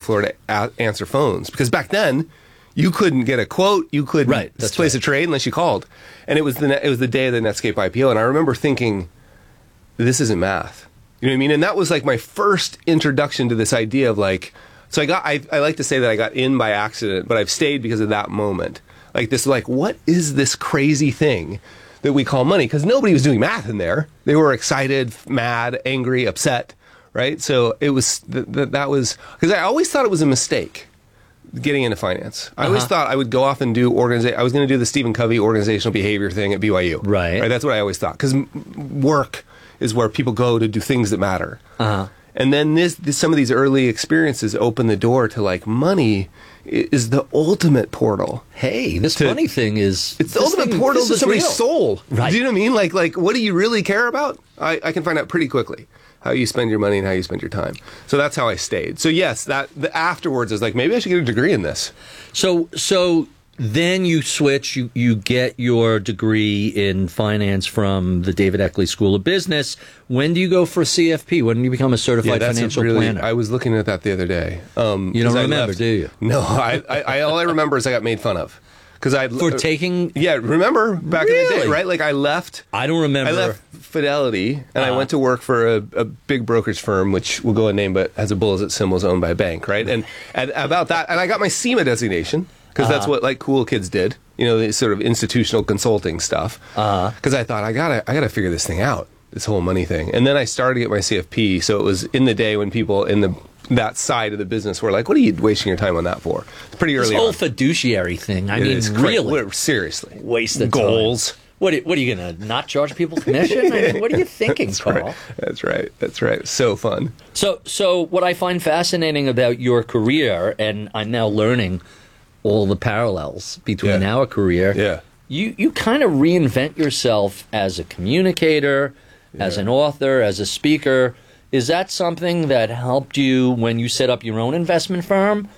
floor to answer phones, because back then you couldn't get a quote, you couldn't place a trade unless you called. And it was the day of the Netscape IPO, and I remember thinking, this isn't math. You know what I mean? And that was like my first introduction to this idea of like, so I like to say that I got in by accident, but I've stayed because of that moment. Like this, like, what is this crazy thing that we call money? Because nobody was doing math in there. They were excited, mad, angry, upset, right? So it was, that was, because I always thought it was a mistake getting into finance. I always thought I would go off and do I was going to do the Stephen Covey organizational behavior thing at BYU. Right. That's what I always thought. Because work is where people go to do things that matter. And then some of these early experiences open the door to like money is the ultimate portal. Hey, this money thing is... It's the ultimate portal to somebody's soul. Right. Do you know what I mean? Like, what do you really care about? I can find out pretty quickly how you spend your money and how you spend your time. So that's how I stayed. So yes, afterwards I was like, maybe I should get a degree in this. So then you switch, you get your degree in finance from the David Eckley School of Business. When do you go for CFP? When do you become a certified financial planner? I was looking at that the other day. You don't remember, do you? No, all I remember is I got made fun of. For taking... Yeah, remember back in the day, right? Like I left... I don't remember. I left Fidelity, and I went to work for a big brokerage firm, which will go unnamed, but has a bull as its symbol, is owned by a bank, right? And about that, and I got my SEMA designation, because that's what like cool kids did, you know, the sort of institutional consulting stuff. Because I thought, I gotta figure this thing out, this whole money thing. And then I started to get my CFP, so it was in the day when people in that side of the business were like, what are you wasting your time on that for? It's pretty early on. This whole fiduciary thing, I mean, really. Seriously. Waste of goals. Time. What are you going to not charge people commission? I mean, what are you thinking, Carl? Right. That's right. So fun. So what I find fascinating about your career, and I'm now learning all the parallels between our career, you kind of reinvent yourself as a communicator, as an author, as a speaker. Is that something that helped you when you set up your own investment firm?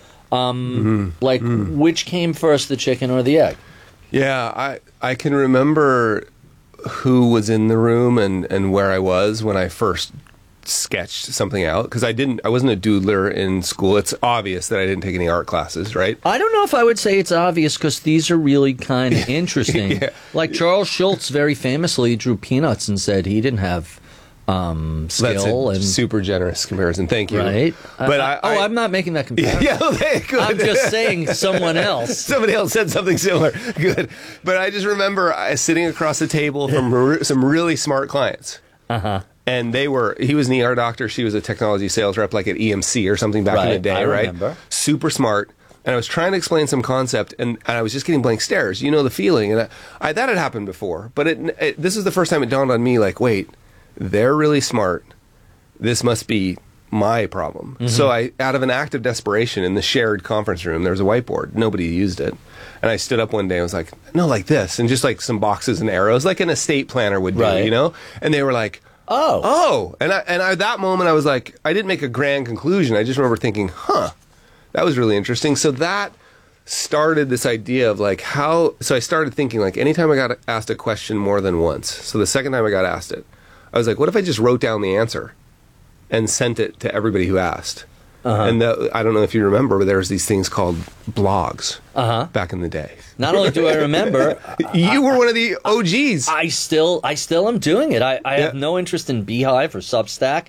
Which came first, the chicken or the egg? Yeah, I can remember who was in the room and where I was when I first sketched something out, because I wasn't a doodler in school. It's obvious that I didn't take any art classes, right? I don't know if I would say it's obvious, because these are really kind of interesting. Like Charles Schultz very famously drew peanuts and said he didn't have skill. That's a super generous comparison. Thank you. Right. But I'm not making that comparison. Yeah, okay, good. I'm just saying someone else. Somebody else said something similar. Good. But I just remember sitting across the table from some really smart clients. And he was an ER doctor, she was a technology sales rep like at EMC or something back in the day, right? Remember. Super smart. And I was trying to explain some concept, and I was just getting blank stares. You know the feeling. And that had happened before. But this is the first time it dawned on me, like, wait, they're really smart. This must be my problem. So out of an act of desperation, in the shared conference room, there was a whiteboard. Nobody used it. And I stood up one day and was like, no, like this. And just like some boxes and arrows, like an estate planner would do, you know? And they were like, oh. And at that moment, I was like, I didn't make a grand conclusion. I just remember thinking, that was really interesting. So that started this idea of like so I started thinking, like, anytime I got asked a question more than once, so the second time I got asked it, I was like, what if I just wrote down the answer and sent it to everybody who asked? And I don't know if you remember, but there was these things called blogs back in the day. Not only do I remember, you were one of the OGs. I still am doing it. I have no interest in Beehive or Substack.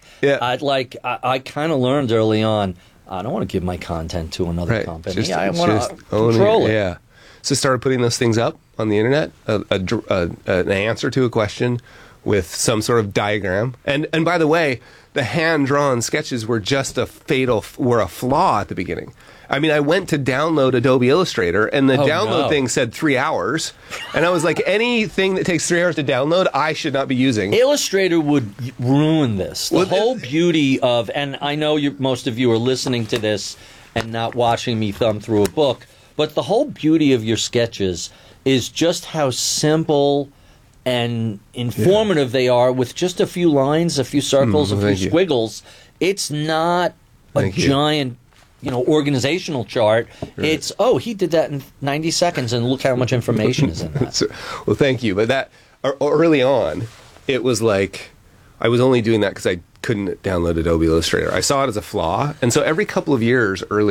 I kind of learned early on, I don't want to give my content to another company. I want to control it. Yeah. So started putting those things up on the internet, an answer to a question with some sort of diagram. And by the way, the hand-drawn sketches were just a flaw at the beginning. I mean, I went to download Adobe Illustrator, and the download thing said 3 hours. And I was like, anything that takes 3 hours to download, I should not be using. Illustrator would ruin this. The whole beauty of, and I know most of you are listening to this and not watching me thumb through a book, but the whole beauty of your sketches is just how simple and informative they are, with just a few lines, a few circles, a few squiggles. It's not a giant, organizational chart. Right. It's, he did that in 90 seconds, and look how much information is in that. Well, thank you. But that, early on, it was like, I was only doing that because I couldn't download Adobe Illustrator. I saw it as a flaw. And so every couple of years early